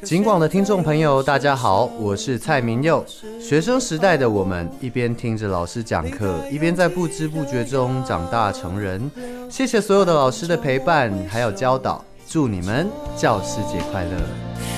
警广的听众朋友，大家好，我是蔡明佑。学生时代的我们，一边听着老师讲课，一边在不知不觉中长大成人。谢谢所有的老师的陪伴，还有教导，祝你们教师节快乐！